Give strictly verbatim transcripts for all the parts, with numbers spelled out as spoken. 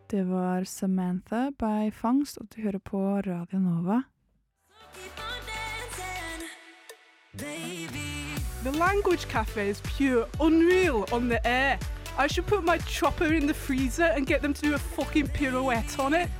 Det var Samantha by Fangst, og du hører på Radio Nova. The Language Cafe is pure unreal on the air. I should put my chopper in the freezer and get them to do a fucking pirouette on it.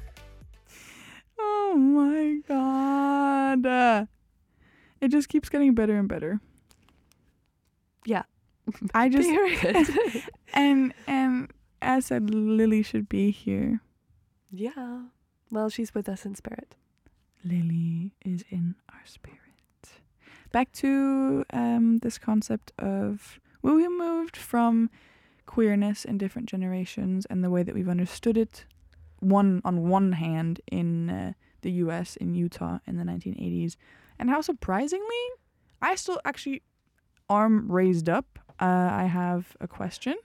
Oh my god. Uh, it just keeps getting better and better. Yeah. I just Period. and and as said, Lily should be here. Yeah. Well, she's with us in spirit. Lily is in our spirit. Back to um, this concept of well, we moved from queerness in different generations and the way that we've understood it. One on one hand in uh, the U S in Utah in the nineteen eighties, and how surprisingly, I still actually arm raised up. Uh, I have a question.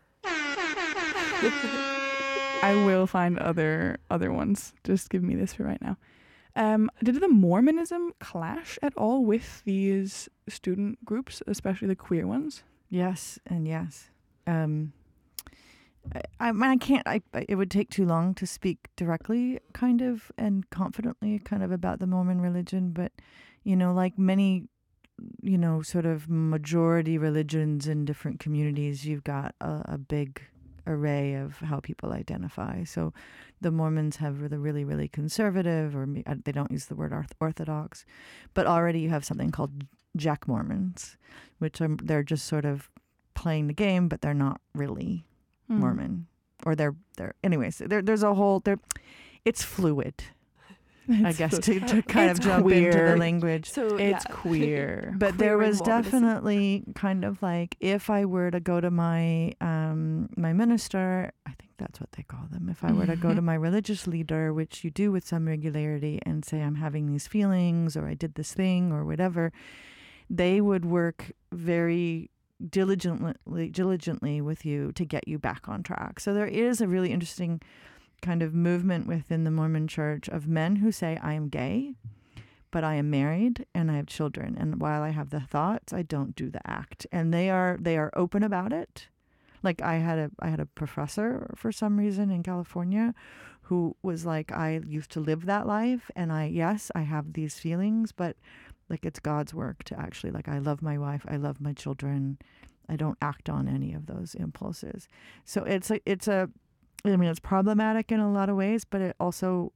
I will find other other ones. Just give me this for right now. Um, did the Mormonism clash at all with these student groups, especially the queer ones? Yes, and yes. Um, I, I mean, I can't. I it would take too long to speak directly, kind of, and confidently, kind of about the Mormon religion. But you know, like many, you know, sort of majority religions in different communities, you've got a, a big array of how people identify. So the Mormons have the really, really conservative, or they don't use the word orthodox, but already you have something called Jack Mormons, which are, they're just sort of playing the game, but they're not really mm. Mormon, or they're, they're, anyways, there, there's a whole, there, it's fluid. It's I guess to, to kind of jump queer. into the language. So it's yeah. queer. But queer there was Mormonism. Definitely kind of like, if I were to go to my um, my minister, I think that's what they call them. If I were to go to my religious leader, which you do with some regularity, and say I'm having these feelings, or I did this thing, or whatever, they would work very diligently diligently with you to get you back on track. So there is a really interesting kind of movement within the Mormon church of men who say, I am gay, but I am married and I have children. And while I have the thoughts, I don't do the act. And they are they are open about it. Like I had a I had a professor for some reason in California who was like, I used to live that life, and I yes, I have these feelings, but like it's God's work to actually, like, I love my wife, I love my children. I don't act on any of those impulses. So it's a it's a I mean, it's problematic in a lot of ways, but it also,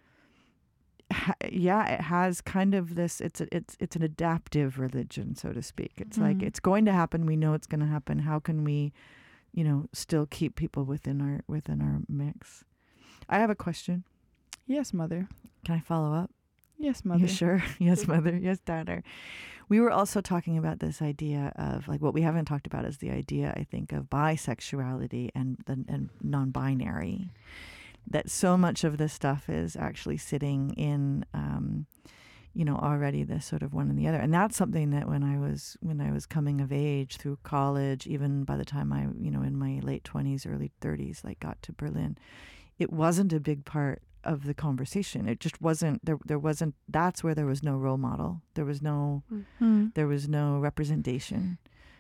ha- yeah, it has kind of this, it's a, it's it's an adaptive religion, so to speak. It's mm-hmm. like, it's going to happen. We know it's going to happen. How can we, you know, still keep people within our within our mix? I have a question. Yes, Mother. Can I follow up? Yes, Mother. You sure? Yes, Mother. Yes, Daughter. We were also talking about this idea of, like, what we haven't talked about is the idea, I think, of bisexuality and the and non-binary. That so much of this stuff is actually sitting in, um, you know, already this sort of one and the other. And that's something that when I was when I was coming of age through college, even by the time I, you know, in my late twenties, early thirties, like got to Berlin, it wasn't a big part of the conversation. It just wasn't there. There wasn't. That's where there was no role model. There was no. Mm-hmm. There was no representation.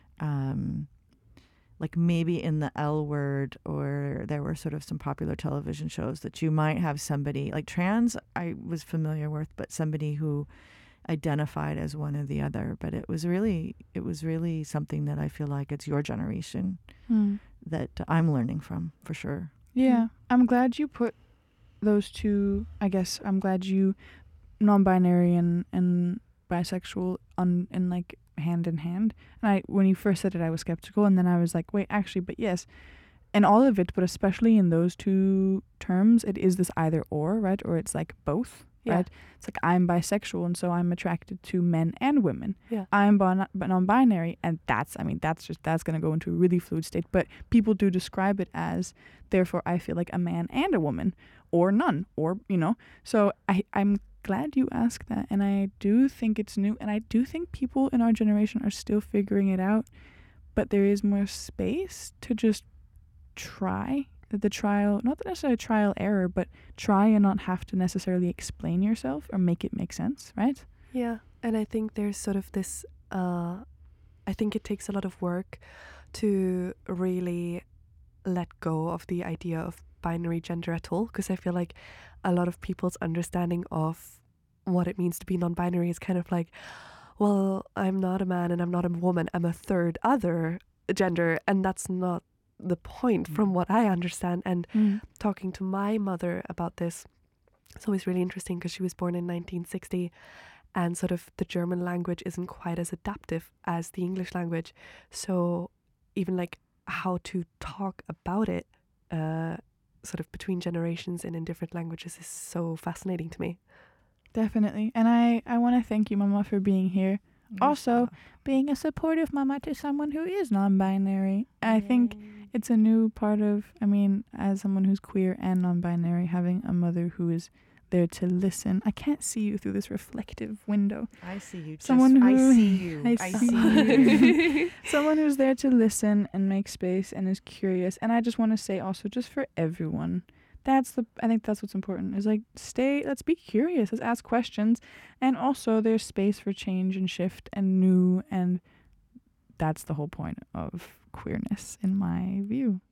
Um, like maybe in the L Word, or there were sort of some popular television shows that you might have somebody like trans. I was familiar with, but somebody who identified as one or the other. But it was really, it was really something that I feel like it's your generation mm. that I'm learning from, for sure. Yeah, mm. I'm glad you put those two, I guess I'm glad you non-binary and, and bisexual on in like hand in hand. And I when you first said it, I was skeptical, and then I was like, wait, actually, but yes. And all of it, but especially in those two terms, it is this either or, right? Or it's like both, yeah. right? It's like I'm bisexual, and so I'm attracted to men and women. Yeah. I'm bon- non-binary, and that's, I mean, that's just, that's going to go into a really fluid state. But people do describe it as, therefore, I feel like a man and a woman, or none, or, you know. So I, I'm glad you asked that, and I do think it's new, and I do think people in our generation are still figuring it out, but there is more space to just try the trial, not necessarily trial error, but try and not have to necessarily explain yourself or make it make sense, right? Yeah, and I think there's sort of this, uh, I think it takes a lot of work to really let go of the idea of binary gender at all, because I feel like a lot of people's understanding of what it means to be non-binary is kind of like, well, I'm not a man and I'm not a woman, I'm a third other gender, and that's not the point from what I understand. And Mm. talking to my mother about this, it's always really interesting because she was born in nineteen sixty, and sort of the German language isn't quite as adaptive as the English language. So even like how to talk about it uh, sort of between generations and in different languages is so fascinating to me. Definitely. And I, I want to thank you, Mama, for being here. Also, being a supportive mama to someone who is non-binary. I think it's a new part of, I mean, as someone who's queer and non-binary, having a mother who is there to listen. I can't see you through this reflective window. I see you. Someone just, who- I see you. I I, see see you. Someone who's there to listen and make space and is curious. And I just want to say also, just for everyone, that's the, I think that's what's important, is like, stay, let's be curious, let's ask questions. And also there's space for change and shift and new, and that's the whole point of queerness in my view.